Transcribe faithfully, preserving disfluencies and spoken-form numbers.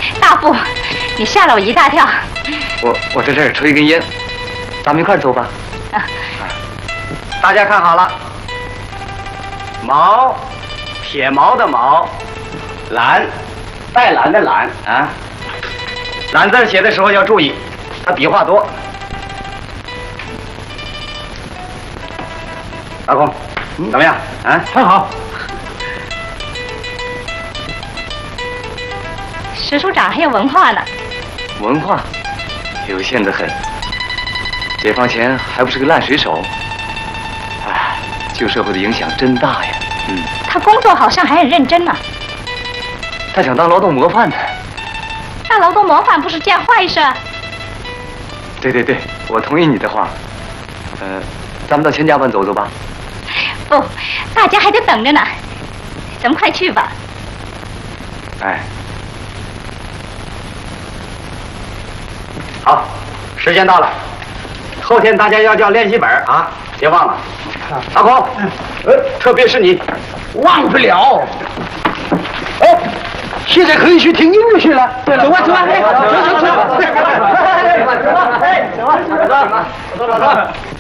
大夫，你吓了我一大跳。 我我在这儿抽一根烟，咱们一块儿走吧。 啊， 大家看好了，毛，铁毛的毛，蓝，带蓝的蓝啊。蓝字写的时候要注意，它笔画多。老公，怎么样？啊， 很好。 石处长很有文化呢。 文化有限得很，解放前还不是个烂水手。哎，旧社会的影响真大呀。嗯， 他工作好像还很认真呢。 他想当劳动模范呢。 当劳动模范不是件坏事。 对对对，我同意你的话。呃，咱们到钱家湾走走吧。 不，大家还得等着呢。咱们快去吧。 哎， 好，时间到了，后天大家要交练习本啊，别忘了。老公，呃，特别是你， 忘不了。哎，现在可以去听音乐去了。对了，走吧走吧，哎，走走走，走吧走吧走吧走吧走吧。